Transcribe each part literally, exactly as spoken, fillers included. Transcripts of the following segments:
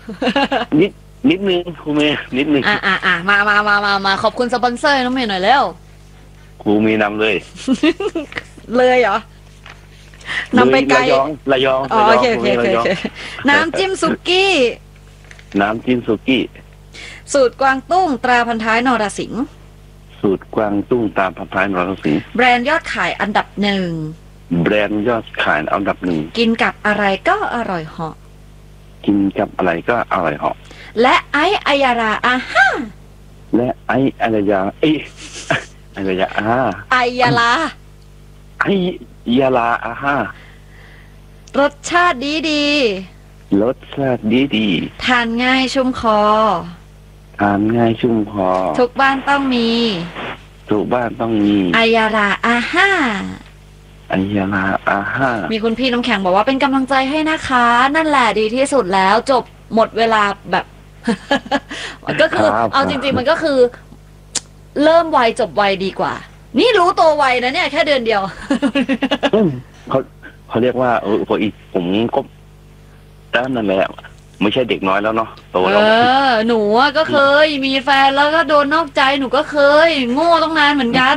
นิดนิดนึงครูเมย์นิดนึงอ่าอ่าอ่ามามามามามาขอบคุณสปอนเซอร์น้องเมย์หน่อยแล้วครูเมย์นำเลยเลยเหรอ นำไปไกลระยองระยองอ๋อโอเคโอเคโอเคน้ำจิ้มสุกี้น้ำจิ้มสุกี้สูตรกวางตุ้งตราพันท้ายนรสิงห์สูตรกวางตุ้งตามพันท้ายนรสิงห์แบรนด์ยอดขายอันดับหนึ่งแบรนด์ยอดขายอันดับหนึ่งกินกับอะไรก็อร่อยเหาะกินกับอะไรก็อร่อยเหาะและไออายาราอาฮ่าและไออายาเออายาอาไอยาลาไอยาลาอาฮ่ารสชาติดีดีรสชาติดีดีทานง่ายชุ่มคอทานง่ายชุ่มคอทุกบ้านต้องมีทุกบ้านต้องมีอายาราอาฮ่าอายาราอาฮ่ามีคุณพี่น้ำแข็งบอกว่าเป็นกำลังใจให้นะคะนั่นแหละดีที่สุดแล้วจบหมดเวลาแบบ ก็คือเอาจริงๆมันก็คือเริ่มไวจบไวดีกว่านี่รู้ตัวไวนะเนี่ยแค่เดือนเดียวเขาเขาเรียกว่าเออพออีกผมก็ด้านนั่นแหละไม่ใช่เด็กน้อยแล้วเนาะโตแล้วเออหนูก็เคยมีแฟนแล้วก็โดนนอกใจหนูก็เคยโง่ต้องนานเหมือนกัน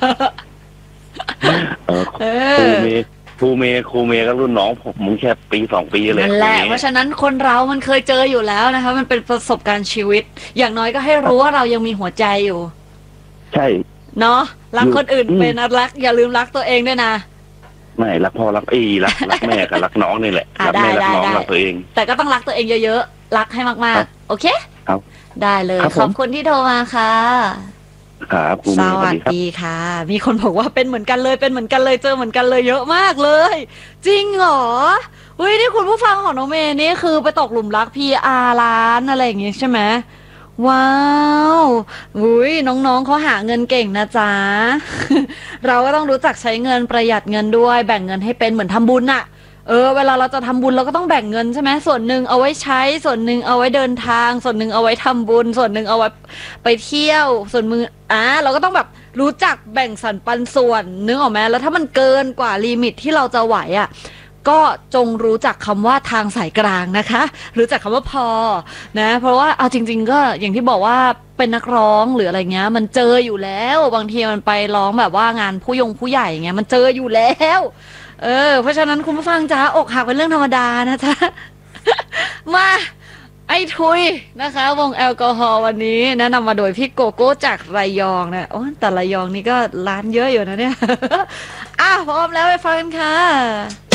เออครูเมย์ครูเมย์ครูเมย์ก็รุ่นน้องผมมึงแค่ปีสองปีเลยนั่นแหละเพราะฉะนั้นคนเรามันเคยเจออยู่แล้วนะคะมันเป็นประสบการณ์ชีวิตอย่างน้อยก็ให้รู้ว่าเรายังมีหัวใจอยู่ใช่เนาะรักคนอื่นเป็นรักอย่าลืมรักตัวเองด้วยนะไม่รักพ่อรักอีรักรักแม่กับรักน้องนี่แหละรักแม่รักน้องรักตัวเองแต่ก็ต้องรักตัวเองเยอะๆรักให้มากๆโอเคครับได้เลยขอบคุณที่โทรมาค่ะครับสวัสดีค่ะมีคนบอกว่าเป็นเหมือนกันเลยเป็นเหมือนกันเลยเจอเหมือนกันเลยเยอะมากเลย จริงเหรอเฮ้ยนี่คุณผู้ฟังของน้องเมย์นี่คือไปตกหลุมรักพีอาร์ร้านอะไรอย่างงี้ใช่ไหมว้าวอุ้ยน้องๆเขาหาเงินเก่งนะจ๊ะ เราก็ต้องรู้จักใช้เงินประหยัดเงินด้วยแบ่งเงินให้เป็นเหมือนทำบุญน่ะเออเวลาเราจะทำบุญเราก็ต้องแบ่งเงินใช่ไหมส่วนหนึ่งเอาไว้ใช้ส่วนหนึ่งเอาไว้เดินทางส่วนหนึ่งเอาไว้ทำบุญส่วนหนึ่งเอาไว้ไปเที่ยวส่วนมืออ่ะเราก็ต้องแบบรู้จักแบ่งสรรปันส่วนนึกออกไหมแล้วถ้ามันเกินกว่าลิมิตที่เราจะไหวอ่ะก็จงรู้จักคำว่าทางสายกลางนะคะรู้จักคำว่าพอนะเพราะว่าเอาจริงๆก็อย่างที่บอกว่าเป็นนักร้องหรืออะไรเงี้ยมันเจออยู่แล้วบางทีมันไปร้องแบบว่างานผู้ยงผู้ใหญ่เงี้ยมันเจออยู่แล้วเออเพราะฉะนั้นคุณผู้ฟังจ้าอกหักเป็นเรื่องธรรมดานะจ๊ะ มาไอ้ทุยนะคะวงแอลกอฮอล์วันนี้แนะนำมาโดยพี่โกโก้จากระยองนะโอ้แต่ระยองนี่ก็ร้านเยอะอยู่นะเนี่ย อ่ะพร้อมแล้วไปฟังกันค่ะ